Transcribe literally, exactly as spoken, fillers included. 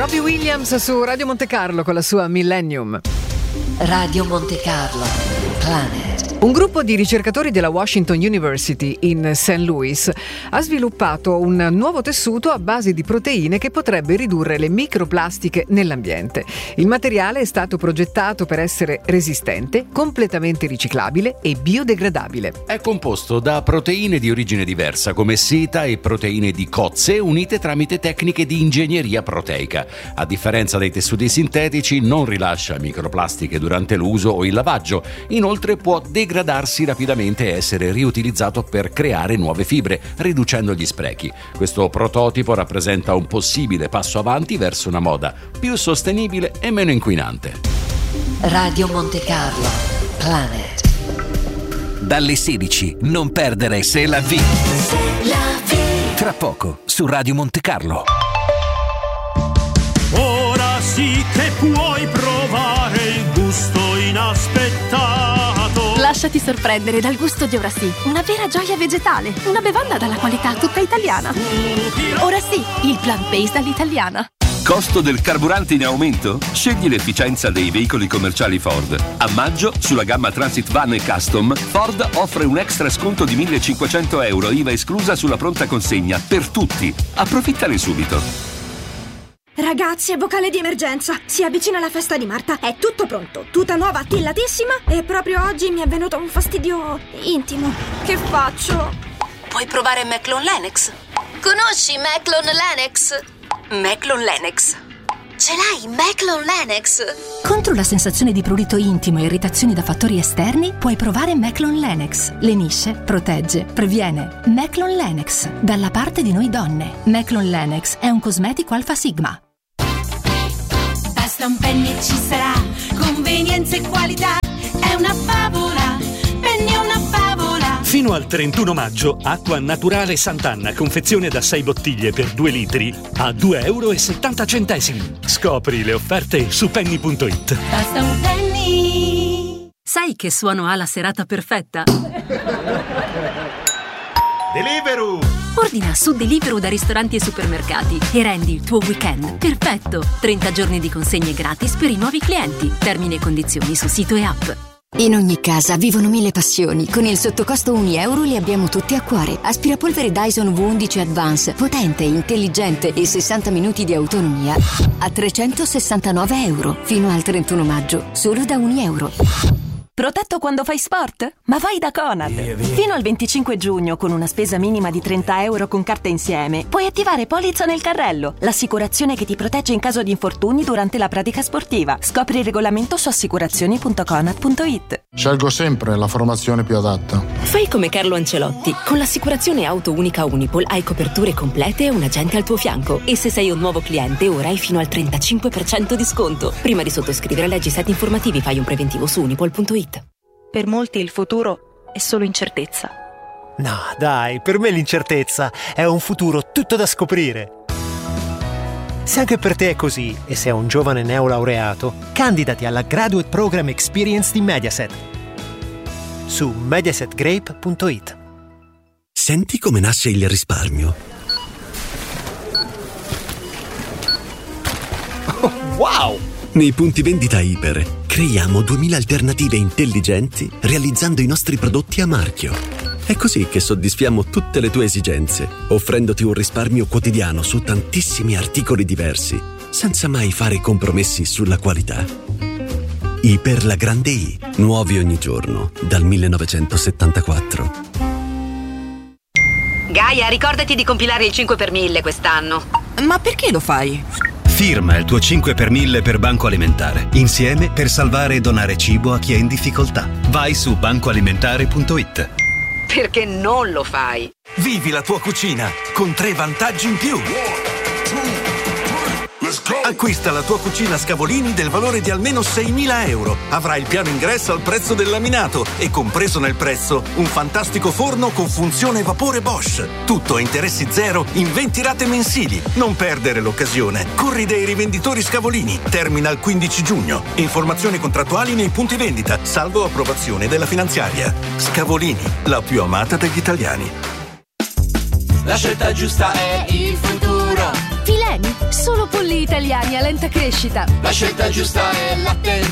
Robbie Williams su Radio Monte Carlo con la sua Millennium. Radio Monte Carlo, Planet. Un gruppo di ricercatori della Washington University in Saint Louis ha sviluppato un nuovo tessuto a base di proteine che potrebbe ridurre le microplastiche nell'ambiente. Il materiale è stato progettato per essere resistente, completamente riciclabile e biodegradabile. È composto da proteine di origine diversa come seta e proteine di cozze unite tramite tecniche di ingegneria proteica. A differenza dei tessuti sintetici, non rilascia microplastiche durante l'uso o il lavaggio. Inoltre può degradarsi rapidamente e essere riutilizzato per creare nuove fibre, riducendo gli sprechi. Questo prototipo rappresenta un possibile passo avanti verso una moda più sostenibile e meno inquinante. Radio Monte Carlo, Planet. Dalle sedici, non perdere Se la vi. Se la vi. Tra poco, su Radio Monte Carlo. Ora sì che puoi provare il gusto inaspettato. Lasciati sorprendere dal gusto di Ora Sì, una vera gioia vegetale, una bevanda dalla qualità tutta italiana. Ora Sì, il plant-based all'italiana. Costo del carburante in aumento? Scegli l'efficienza dei veicoli commerciali Ford. A maggio, sulla gamma Transit Van e Custom, Ford offre un extra sconto di millecinquecento euro, I V A esclusa sulla pronta consegna, per tutti. Approfittane subito. Ragazzi, è vocale di emergenza. Si avvicina la festa di Marta. È tutto pronto. Tuta nuova attillatissima. E proprio oggi mi è venuto un fastidio intimo. Che faccio? Puoi provare Maclon Lennox. Conosci Maclon Lennox? Maclon Lennox. Ce l'hai, Maclon Lennox? Contro la sensazione di prurito intimo e irritazioni da fattori esterni, puoi provare Maclon Lennox. Lenisce, protegge, previene. Maclon Lennox, dalla parte di noi donne. Maclon Lennox è un cosmetico Alpha Sigma. Basta un penny e ci sarà convenienza e qualità. È una favola, penny è una favola. Fino al trentuno maggio, acqua naturale Sant'Anna, confezione da sei bottiglie per due litri a due euro e settanta centesimi. Scopri le offerte su penny punto it. Basta un penny. Sai che suono ha la serata perfetta? Deliveroo! Ordina su Deliveroo da ristoranti e supermercati e rendi il tuo weekend perfetto. trenta giorni di consegne gratis per i nuovi clienti. Termini e condizioni su sito e app. In ogni casa vivono mille passioni. Con il sottocosto un euro li abbiamo tutti a cuore. Aspirapolvere Dyson V undici Advance, potente, intelligente e sessanta minuti di autonomia a trecentosessantanove euro. Fino al trentuno maggio, solo da un euro. Protetto quando fai sport? Ma vai da Conad! Fino al venticinque giugno, con una spesa minima di trenta euro con carta insieme, puoi attivare Polizza nel carrello, l'assicurazione che ti protegge in caso di infortuni durante la pratica sportiva. Scopri il regolamento su assicurazioni punto conad punto it. Scelgo sempre la formazione più adatta. Fai come Carlo Ancelotti. Con l'assicurazione auto unica Unipol hai coperture complete e un agente al tuo fianco. E se sei un nuovo cliente, ora hai fino al trentacinque per cento di sconto. Prima di sottoscrivere, leggi i set informativi, fai un preventivo su unipol punto it. Per molti il futuro è solo incertezza. No, dai, per me l'incertezza è un futuro tutto da scoprire. Se anche per te è così e sei un giovane neolaureato, candidati alla Graduate Program Experience di Mediaset su mediaset grape punto it. Senti come nasce il risparmio. Oh, wow! Nei punti vendita Iper creiamo duemila alternative intelligenti realizzando i nostri prodotti a marchio. È così che soddisfiamo tutte le tue esigenze, offrendoti un risparmio quotidiano su tantissimi articoli diversi, senza mai fare compromessi sulla qualità. Iper la grande I, nuovi ogni giorno, dal millenovecentosettantaquattro. Gaia, ricordati di compilare il cinque per mille quest'anno. Ma perché lo fai? Firma il tuo cinque per mille per Banco Alimentare. Insieme per salvare e donare cibo a chi è in difficoltà. Vai su banco alimentare punto it. Perché non lo fai? Vivi la tua cucina con tre vantaggi in più. Acquista la tua cucina Scavolini del valore di almeno seimila euro. Avrai il piano ingresso al prezzo del laminato e compreso nel prezzo un fantastico forno con funzione vapore Bosch. Tutto a interessi zero in venti rate mensili. Non perdere l'occasione. Corri dai rivenditori Scavolini. Termina il quindici giugno. Informazioni contrattuali nei punti vendita, salvo approvazione della finanziaria. Scavolini, la più amata degli italiani. La scelta giusta è il futuro. Fileni, solo polli italiani italiani a lenta crescita. La scelta giusta è l'Attenti